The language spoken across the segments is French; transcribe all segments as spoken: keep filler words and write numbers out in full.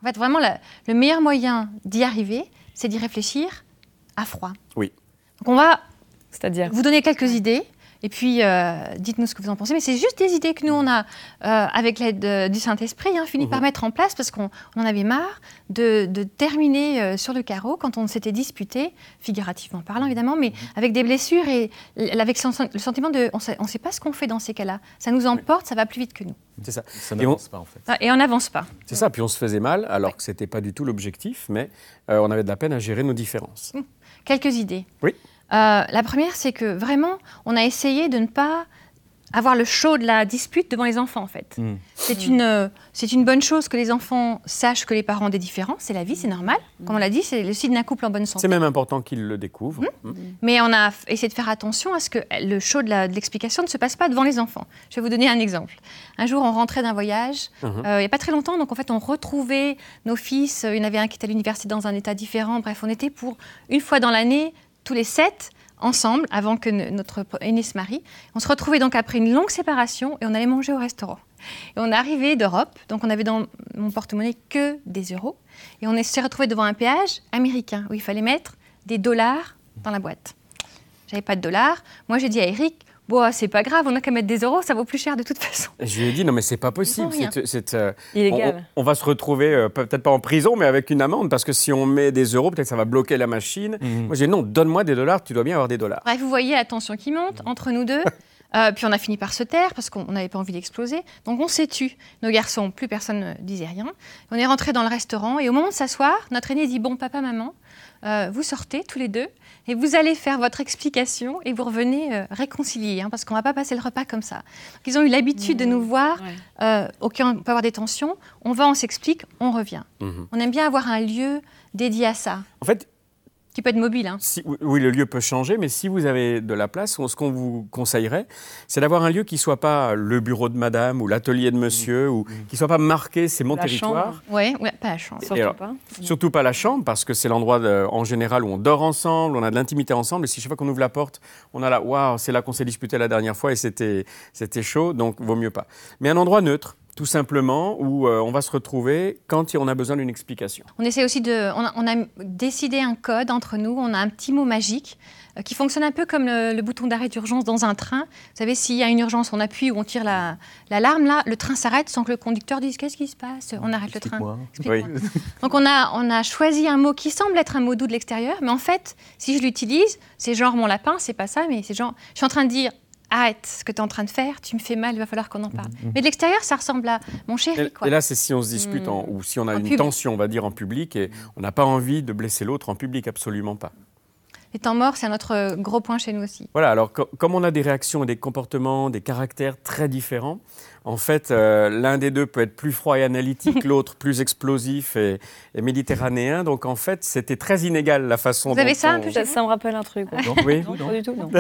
En fait, vraiment, la, le meilleur moyen d'y arriver, c'est d'y réfléchir à froid. Oui. Donc on va C'est-à-dire vous donner quelques idées. Et puis, euh, dites-nous ce que vous en pensez. Mais c'est juste des idées que nous, on a, euh, avec l'aide euh, du Saint-Esprit, hein, fini mmh. par mettre en place parce qu'on on en avait marre de, de terminer euh, sur le carreau quand on s'était disputé, figurativement parlant évidemment, mais mmh. avec des blessures et avec le sentiment de... On ne sait pas ce qu'on fait dans ces cas-là. Ça nous emporte, oui. ça va plus vite que nous. C'est ça. Ça n'avance pas, en fait. Et on n'avance pas. C'est ça. Puis on se faisait mal, alors oui. que ce n'était pas du tout l'objectif, mais euh, on avait de la peine à gérer nos différences. Mmh. Quelques idées. Oui. Euh, la première, c'est que vraiment, on a essayé de ne pas avoir le show de la dispute devant les enfants, en fait. Mmh. C'est une, euh, c'est une bonne chose que les enfants sachent que les parents ont des différences. C'est la vie, c'est normal. Mmh. Comme on l'a dit, c'est le signe d'un couple en bonne santé. C'est même important qu'ils le découvrent. Mmh. Mmh. Mais on a essayé de faire attention à ce que le show de, la, de l'explication ne se passe pas devant les enfants. Je vais vous donner un exemple. Un jour, on rentrait d'un voyage, mmh. euh, il n'y a pas très longtemps, donc en fait, on retrouvait nos fils. Il y en avait un qui était à l'université dans un état différent. Bref, on était pour, une fois dans l'année, tous les sept, ensemble, avant que notre aîné se marie. On se retrouvait donc après une longue séparation et on allait manger au restaurant. Et on est arrivé d'Europe, donc on avait dans mon porte-monnaie que des euros. Et on s'est retrouvés devant un péage américain où il fallait mettre des dollars dans la boîte. J'avais pas de dollars. Moi, j'ai dit à Eric, bon, c'est pas grave, on n'a qu'à mettre des euros, ça vaut plus cher de toute façon. Je lui ai dit, non mais c'est pas possible. C'est, c'est, euh, illégal. On, on va se retrouver, euh, peut-être pas en prison, mais avec une amende, parce que si on met des euros, peut-être que ça va bloquer la machine. Mmh. Moi j'ai dit, non, donne-moi des dollars, tu dois bien avoir des dollars. Bref, vous voyez la tension qui monte mmh. entre nous deux. Euh, puis on a fini par se taire parce qu'on n'avait pas envie d'exploser. Donc on s'est tu. Nos garçons, plus personne ne disait rien. On est rentrés dans le restaurant et au moment de s'asseoir, notre aîné dit, bon, papa, maman, euh, vous sortez tous les deux et vous allez faire votre explication et vous revenez euh, réconcilier, hein, parce qu'on ne va pas passer le repas comme ça. Donc, ils ont eu l'habitude mmh. de nous voir, ouais. euh, aucun, on peut avoir des tensions, on va, on s'explique, on revient. Mmh. On aime bien avoir un lieu dédié à ça. En fait, qui peut être mobile. Hein. Si, oui, le lieu peut changer, mais si vous avez de la place, ce qu'on vous conseillerait, c'est d'avoir un lieu qui ne soit pas le bureau de madame ou l'atelier de monsieur, mmh. ou qui ne soit pas marqué, c'est mon la territoire. Oui, ouais, pas la chambre. Surtout alors, pas. Surtout pas la chambre, parce que c'est l'endroit de, en général où on dort ensemble, on a de l'intimité ensemble, et si chaque fois qu'on ouvre la porte, on a là, waouh, c'est là qu'on s'est disputé la dernière fois et c'était, c'était chaud, donc vaut mieux pas. Mais un endroit neutre. Tout simplement, où euh, on va se retrouver quand on a besoin d'une explication. On essaie aussi de... On a, on a décidé un code entre nous, on a un petit mot magique euh, qui fonctionne un peu comme le, le bouton d'arrêt d'urgence dans un train. Vous savez, s'il y a une urgence, on appuie ou on tire la, l'alarme, là, le train s'arrête sans que le conducteur dise « Qu'est-ce qui se passe ?» On arrête Explique-moi. le train. Oui. Donc on a, on a choisi un mot qui semble être un mot doux de l'extérieur, mais en fait, si je l'utilise, c'est genre mon lapin, c'est pas ça, mais c'est genre... Je suis en train de dire... Arrête ce que tu es en train de faire, tu me fais mal, il va falloir qu'on en parle. Mmh. Mais de l'extérieur, ça ressemble à mon chéri. Quoi. Et là, c'est si on se dispute, mmh. en, ou si on a en une public. tension, on va dire, en public, et on n'a pas envie de blesser l'autre en public, absolument pas. Les temps morts, c'est un autre gros point chez nous aussi. Voilà, alors co- comme on a des réactions et des comportements, des caractères très différents, en fait, euh, l'un des deux peut être plus froid et analytique, l'autre plus explosif et, et méditerranéen. Donc, en fait, c'était très inégal la façon Vous dont avez ça on... un peu ça, ça me rappelle un truc. Non, oui. Non, non, pas du tout, non.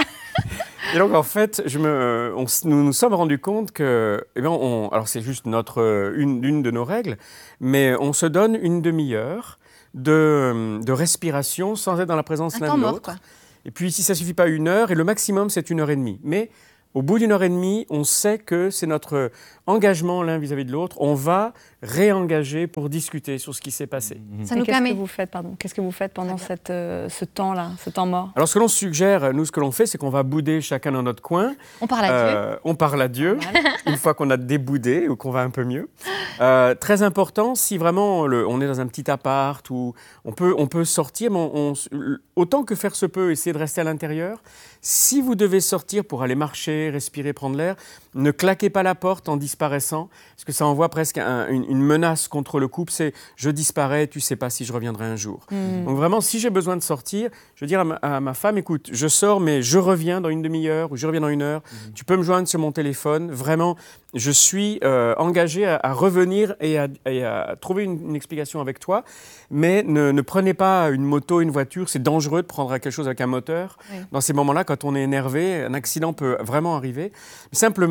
Et donc, en fait, je me, on, nous nous sommes rendus compte que, eh bien, on, alors c'est juste notre, une, une de nos règles, mais on se donne une demi-heure de, de respiration sans être dans la présence l'un de l'autre. Et puis, si ça ne suffit pas une heure, et le maximum, c'est une heure et demie. Mais au bout d'une heure et demie, on sait que c'est notre engagement l'un vis-à-vis de l'autre. On va réengager pour discuter sur ce qui s'est passé. Ça nous qu'est-ce permet... que vous faites, pardon Qu'est-ce que vous faites pendant cette, euh, ce temps-là, ce temps mort? Alors, ce que l'on suggère, nous, ce que l'on fait, c'est qu'on va bouder chacun dans notre coin. On parle à euh, Dieu. On parle à Dieu, une fois qu'on a déboudé ou qu'on va un peu mieux. Euh, très important, si vraiment le, on est dans un petit appart où on peut, on peut sortir, mais on, on, autant que faire se peut, essayer de rester à l'intérieur. Si vous devez sortir pour aller marcher, respirer, prendre l'air, ne claquez pas la porte en disparaissant, parce que ça envoie presque un, une, une menace contre le couple, c'est « je disparais, tu ne sais pas si je reviendrai un jour mmh. ». Donc vraiment, si j'ai besoin de sortir, je veux dire à ma, à ma femme, écoute, je sors, mais je reviens dans une demi-heure ou je reviens dans une heure, mmh. tu peux me joindre sur mon téléphone, vraiment, je suis euh, engagé à, à revenir et à, et à trouver une, une explication avec toi, mais ne, ne prenez pas une moto, une voiture, c'est dangereux de prendre quelque chose avec un moteur. Oui. Dans ces moments-là, quand on est énervé, un accident peut vraiment arriver. Mais simplement,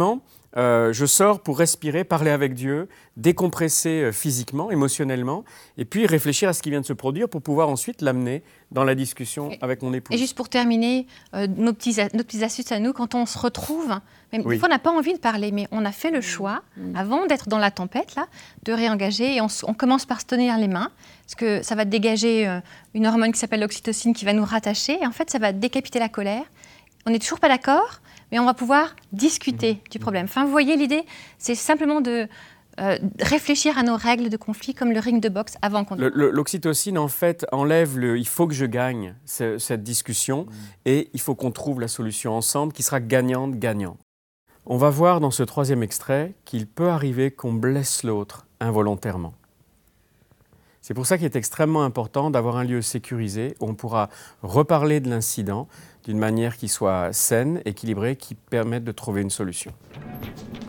euh, je sors pour respirer, parler avec Dieu, décompresser euh, physiquement, émotionnellement, et puis réfléchir à ce qui vient de se produire pour pouvoir ensuite l'amener dans la discussion et, avec mon épouse. Et juste pour terminer, euh, nos, petits, nos petites astuces à nous, quand on se retrouve, même Oui. des fois on n'a pas envie de parler, mais on a fait le choix, mmh. avant d'être dans la tempête, là, de réengager, et on, on commence par se tenir les mains, parce que ça va dégager euh, une hormone qui s'appelle l'oxytocine qui va nous rattacher, et en fait ça va décapiter la colère. On n'est toujours pas d'accord, mais on va pouvoir discuter mmh. du problème. Enfin, vous voyez, l'idée, c'est simplement de euh, réfléchir à nos règles de conflit, comme le ring de boxe, avant qu'on... L'oxytocine, en fait, enlève le « il faut que je gagne » cette discussion, mmh. et il faut qu'on trouve la solution ensemble qui sera gagnante-gagnante. On va voir dans ce troisième extrait qu'il peut arriver qu'on blesse l'autre involontairement. C'est pour ça qu'il est extrêmement important d'avoir un lieu sécurisé où on pourra reparler de l'incident d'une manière qui soit saine, équilibrée, qui permette de trouver une solution.